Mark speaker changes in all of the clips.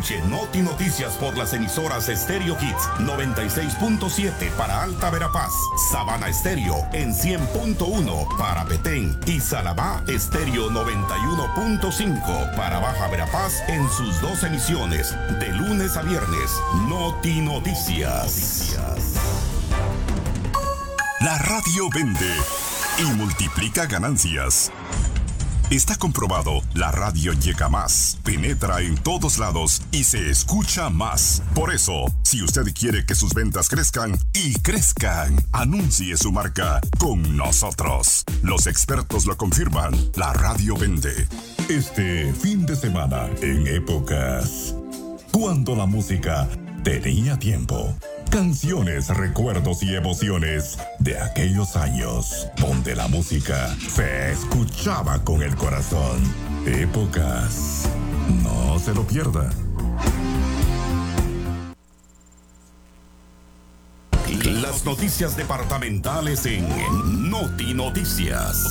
Speaker 1: Escuche Noti Noticias por las emisoras Stereo Hits 96.7 para Alta Verapaz, Sabana Estéreo en 100.1 para Petén y Salabá Estéreo 91.5 para Baja Verapaz en sus 2 emisiones de lunes a viernes. Noti Noticias.
Speaker 2: La radio vende y multiplica ganancias. Está comprobado, la radio llega más, penetra en todos lados y se escucha más. Por eso, si usted quiere que sus ventas crezcan y crezcan, anuncie su marca con nosotros. Los expertos lo confirman, la radio vende. Este fin de semana, en épocas cuando la música tenía tiempo. Canciones, recuerdos y emociones de aquellos años donde la música se escuchaba con el corazón. Épocas. No se lo pierda.
Speaker 1: Las noticias departamentales en Noti Noticias.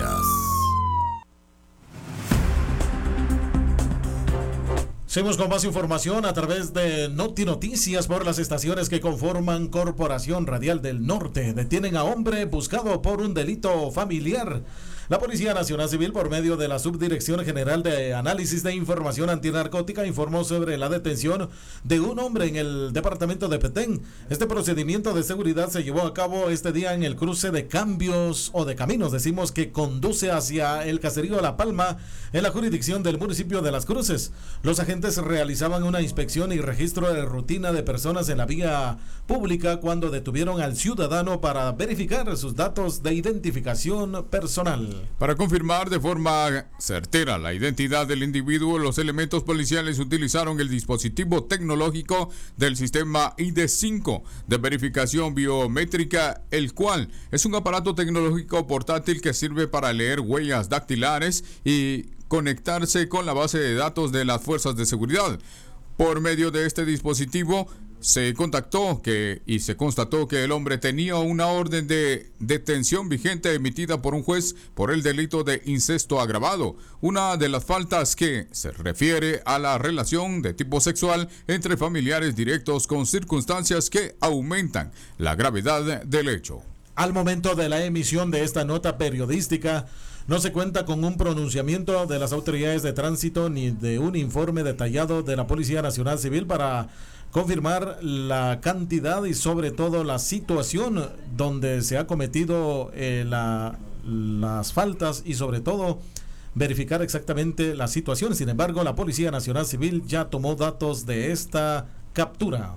Speaker 3: Seguimos con más información a través de Noti Noticias por las estaciones que conforman Corporación Radial del Norte. Detienen a hombre buscado por un delito familiar. La Policía Nacional Civil, por medio de la Subdirección General de Análisis de Información Antinarcótica, informó sobre la detención de un hombre en el departamento de Petén. Este procedimiento de seguridad se llevó a cabo este día en el cruce de cambios o de caminos, decimos, que conduce hacia el caserío La Palma, en la jurisdicción del municipio de Las Cruces. Los agentes realizaban una inspección y registro de rutina de personas en la vía pública cuando detuvieron al ciudadano para verificar sus datos de identificación personal.
Speaker 4: Para confirmar de forma certera la identidad del individuo, los elementos policiales utilizaron el dispositivo tecnológico del sistema ID5 de verificación biométrica, el cual es un aparato tecnológico portátil que sirve para leer huellas dactilares y conectarse con la base de datos de las fuerzas de seguridad. Por medio de este dispositivo se constató que el hombre tenía una orden de detención vigente emitida por un juez por el delito de incesto agravado, una de las faltas que se refiere a la relación de tipo sexual entre familiares directos con circunstancias que aumentan la gravedad del hecho.
Speaker 3: Al momento de la emisión de esta nota periodística, no se cuenta con un pronunciamiento de las autoridades de tránsito ni de un informe detallado de la Policía Nacional Civil para confirmar la cantidad y sobre todo la situación donde se ha cometido las faltas y sobre todo verificar exactamente la situación. Sin embargo, la Policía Nacional Civil ya tomó datos de esta captura.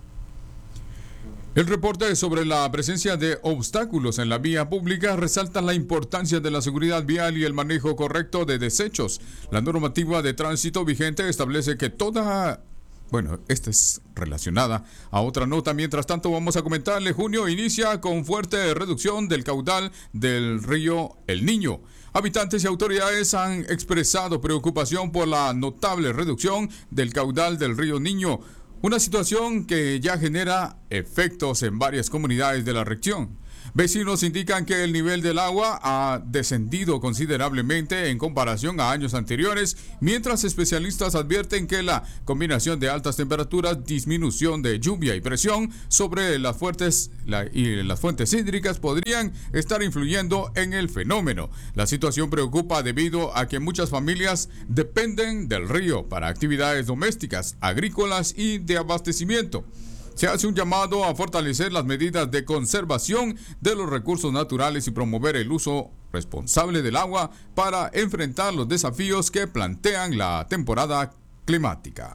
Speaker 4: El reporte sobre la presencia de obstáculos en la vía pública resalta la importancia de la seguridad vial y el manejo correcto de desechos. La normativa de tránsito vigente establece que esta es relacionada a otra nota. Mientras tanto, vamos a comentarle, junio inicia con fuerte reducción del caudal del río El Niño. Habitantes y autoridades han expresado preocupación por la notable reducción del caudal del río Niño, una situación que ya genera efectos en varias comunidades de la región. Vecinos indican que el nivel del agua ha descendido considerablemente en comparación a años anteriores, mientras especialistas advierten que la combinación de altas temperaturas, disminución de lluvia y presión sobre las fuentes hídricas podrían estar influyendo en el fenómeno. La situación preocupa debido a que muchas familias dependen del río para actividades domésticas, agrícolas y de abastecimiento. Se hace un llamado a fortalecer las medidas de conservación de los recursos naturales y promover el uso responsable del agua para enfrentar los desafíos que plantean la temporada climática.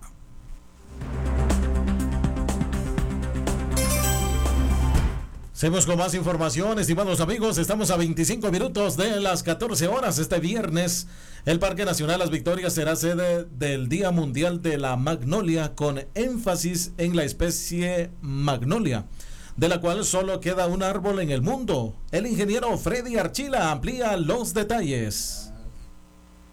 Speaker 3: Seguimos con más información, estimados amigos. Estamos a 25 minutos de las 14 horas. Este viernes, el Parque Nacional Las Victorias será sede del Día Mundial de la Magnolia, con énfasis en la especie Magnolia, de la cual solo queda un árbol en el mundo. El ingeniero Freddy Archila amplía los detalles.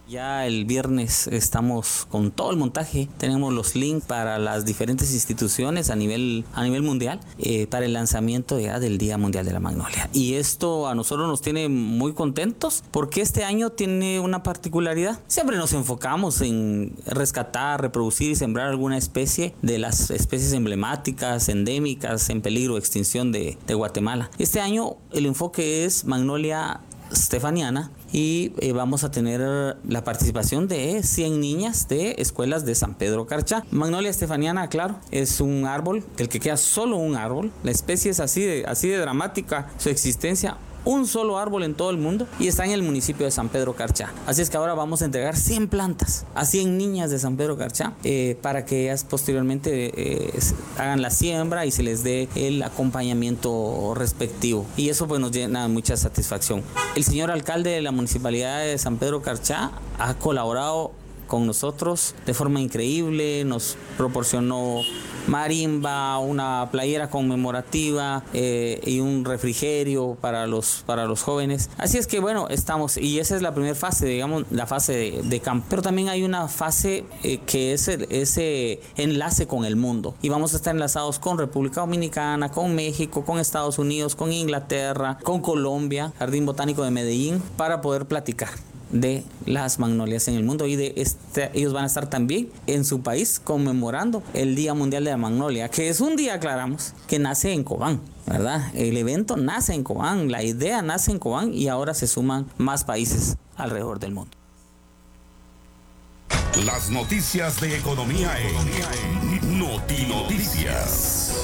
Speaker 5: Ya el viernes estamos con todo el montaje, tenemos los links para las diferentes instituciones a nivel mundial para el lanzamiento ya del Día Mundial de la Magnolia. Y esto a nosotros nos tiene muy contentos porque este año tiene una particularidad. Siempre nos enfocamos en rescatar, reproducir y sembrar alguna especie de las especies emblemáticas, endémicas, en peligro de extinción de Guatemala. Este año el enfoque es Magnolia stefaniana y vamos a tener la participación de 100 niñas de escuelas de San Pedro Carchá. Magnolia stefaniana, claro, es un árbol, el que queda solo un árbol. La especie es así de dramática su existencia. Un solo árbol en todo el mundo y está en el municipio de San Pedro Carchá. Así es que ahora vamos a entregar 100 plantas a 100 niñas de San Pedro Carchá para que ellas posteriormente hagan la siembra y se les dé el acompañamiento respectivo. Y eso pues nos llena mucha satisfacción. El señor alcalde de la municipalidad de San Pedro Carchá ha colaborado con nosotros de forma increíble, nos proporcionó marimba, una playera conmemorativa y un refrigerio para los jóvenes. Así es que bueno, estamos, y esa es la primera fase, digamos, la fase de campo. Pero también hay una fase que es ese enlace con el mundo. Y vamos a estar enlazados con República Dominicana, con México, con Estados Unidos, con Inglaterra, con Colombia, Jardín Botánico de Medellín, para poder platicar de las magnolias en el mundo y ellos van a estar también en su país conmemorando el Día Mundial de la Magnolia, que es un día, aclaramos, que nace en Cobán, ¿verdad? El evento nace en Cobán, la idea nace en Cobán y ahora se suman más países alrededor del mundo.
Speaker 1: Las noticias de economía en Notinoticias.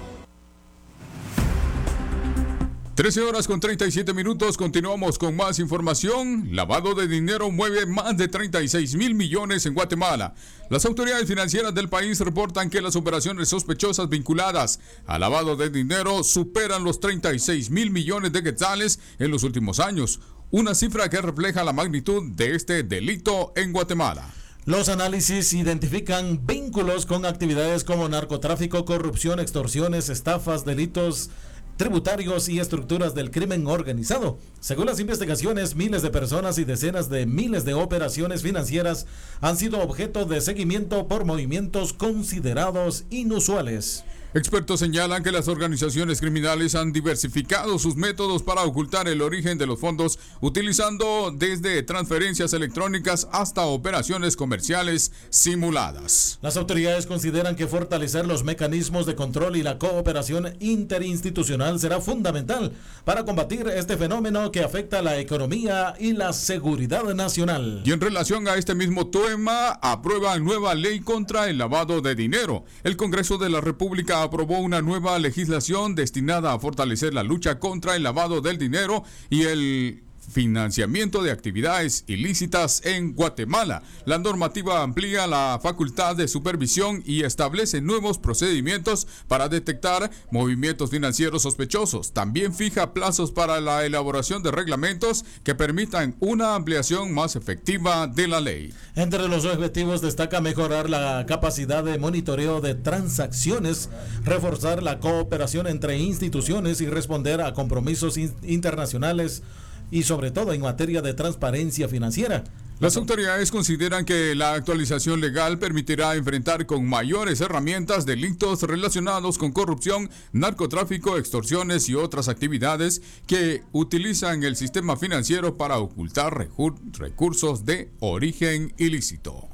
Speaker 4: 13 horas con 37 minutos, continuamos con más información. Lavado de dinero mueve más de 36 mil millones en Guatemala. Las autoridades financieras del país reportan que las operaciones sospechosas vinculadas al lavado de dinero superan los 36 mil millones de quetzales en los últimos años, una cifra que refleja la magnitud de este delito en Guatemala.
Speaker 3: Los análisis identifican vínculos con actividades como narcotráfico, corrupción, extorsiones, estafas, delitos tributarios y estructuras del crimen organizado. Según las investigaciones, miles de personas y decenas de miles de operaciones financieras han sido objeto de seguimiento por movimientos considerados inusuales.
Speaker 4: Expertos señalan que las organizaciones criminales han diversificado sus métodos para ocultar el origen de los fondos, utilizando desde transferencias electrónicas hasta operaciones comerciales simuladas.
Speaker 3: Las autoridades consideran que fortalecer los mecanismos de control y la cooperación interinstitucional será fundamental para combatir este fenómeno que afecta la economía y la seguridad nacional.
Speaker 4: Y en relación a este mismo tema, aprueban nueva ley contra el lavado de dinero. El Congreso de la República aprobó una nueva legislación destinada a fortalecer la lucha contra el lavado del dinero y el financiamiento de actividades ilícitas en Guatemala. La normativa amplía la facultad de supervisión y establece nuevos procedimientos para detectar movimientos financieros sospechosos. También fija plazos para la elaboración de reglamentos que permitan una ampliación más efectiva de la ley.
Speaker 3: Entre los objetivos destaca mejorar la capacidad de monitoreo de transacciones, reforzar la cooperación entre instituciones y responder a compromisos internacionales y sobre todo en materia de transparencia financiera.
Speaker 4: Las autoridades consideran que la actualización legal permitirá enfrentar con mayores herramientas delitos relacionados con corrupción, narcotráfico, extorsiones y otras actividades que utilizan el sistema financiero para ocultar recursos de origen ilícito.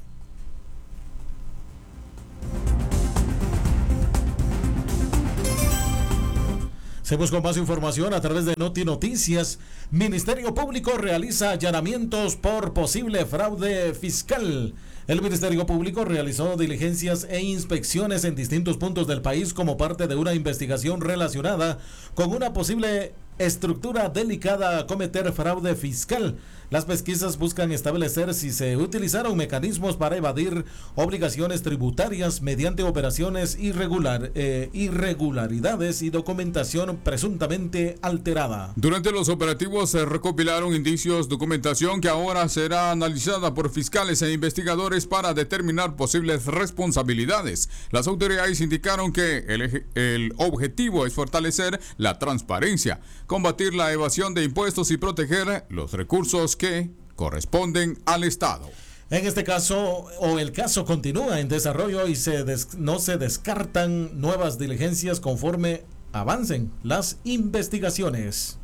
Speaker 3: Seguimos con más información a través de Noti Noticias. Ministerio Público realiza allanamientos por posible fraude fiscal. El Ministerio Público realizó diligencias e inspecciones en distintos puntos del país como parte de una investigación relacionada con una posible estructura delicada a cometer fraude fiscal. Las pesquisas buscan establecer si se utilizaron mecanismos para evadir obligaciones tributarias mediante operaciones irregularidades y documentación presuntamente alterada.
Speaker 4: Durante los operativos se recopilaron indicios, documentación que ahora será analizada por fiscales e investigadores para determinar posibles responsabilidades. Las autoridades indicaron que el objetivo es fortalecer la transparencia, combatir la evasión de impuestos y proteger los recursos que corresponden al Estado.
Speaker 3: En este caso, el caso continúa en desarrollo y no se descartan nuevas diligencias conforme avancen las investigaciones.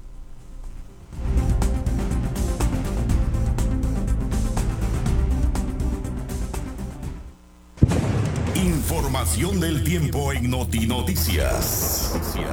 Speaker 1: Información del tiempo en Notinoticias.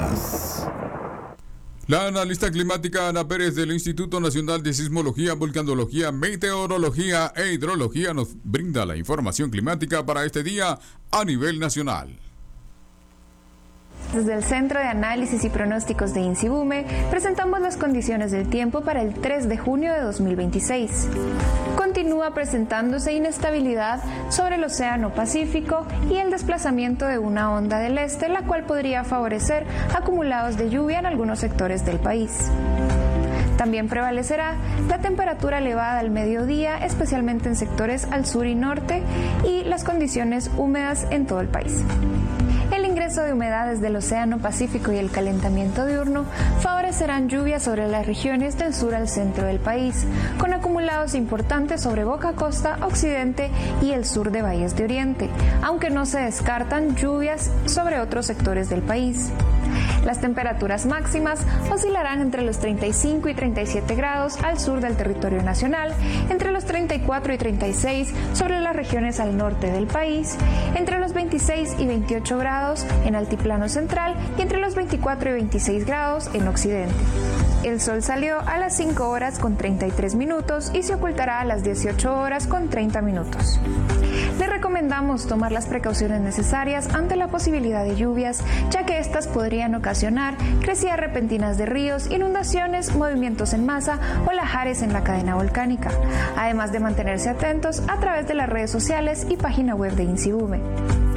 Speaker 4: La analista climática Ana Pérez del Instituto Nacional de Sismología, Vulcanología, Meteorología e Hidrología nos brinda la información climática para este día a nivel nacional.
Speaker 6: Desde el Centro de Análisis y Pronósticos de INSIBUME presentamos las condiciones del tiempo para el 3 de junio de 2026. Continúa presentándose inestabilidad sobre el Océano Pacífico y el desplazamiento de una onda del este, la cual podría favorecer acumulados de lluvia en algunos sectores del país. También prevalecerá la temperatura elevada al mediodía, especialmente en sectores al sur y norte, y las condiciones húmedas en todo el país. El ingreso de humedades del Océano Pacífico y el calentamiento diurno favorecerán lluvias sobre las regiones del sur al centro del país, con acumulados importantes sobre Boca Costa, Occidente y el sur de Valles de Oriente, aunque no se descartan lluvias sobre otros sectores del país. Las temperaturas máximas oscilarán entre los 35 y 37 grados al sur del territorio nacional, entre los 34 y 36 sobre las regiones al norte del país, entre los 26 y 28 grados en altiplano central y entre los 24 y 26 grados en occidente. El sol salió a las 5 horas con 33 minutos y se ocultará a las 18 horas con 30 minutos. Le recomendamos tomar las precauciones necesarias ante la posibilidad de lluvias, ya que estas podrían ocasionar crecidas repentinas de ríos, inundaciones, movimientos en masa o lahares en la cadena volcánica, además de mantenerse atentos a través de las redes sociales y página web de INSIBUME.